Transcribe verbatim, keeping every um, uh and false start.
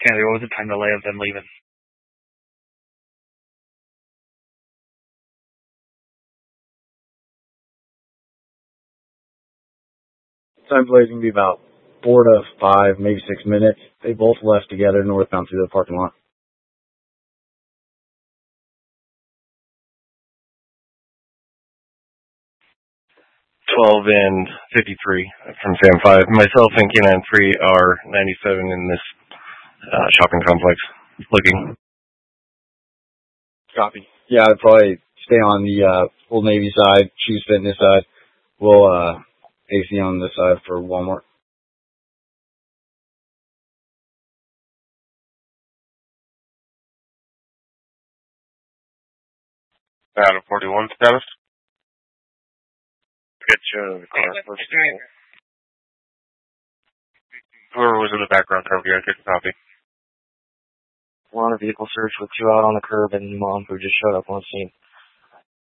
Tanner, what was the time delay of them leaving? Time delay is going to be about four to five, maybe six minutes. They both left together northbound through the parking lot. twelve and fifty-three from Sam five. Myself and K nine three are ninety-seven in this uh, shopping complex looking. Copy. Yeah, I'd probably stay on the uh, Old Navy side, Shoes Fitness side. We'll uh, A C on this side for Walmart. Out of forty-one status. Get you the car first. Whoever was in the background cover, you get a copy. We're on a vehicle search with two out on the curb and mom who just showed up on scene.